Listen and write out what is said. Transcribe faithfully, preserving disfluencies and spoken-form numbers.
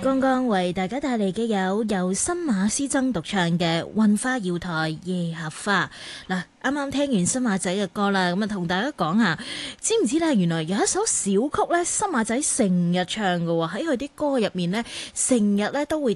剛剛為大家帶嚟嘅有由新馬師曾獨唱嘅《運花耀台夜合花》。嗱，啱啱聽完新馬仔嘅歌啦，咁啊同大家講下，知唔知咧？原來有一首小曲咧，新馬仔成日唱嘅喎，喺佢啲歌入面咧，成日咧都會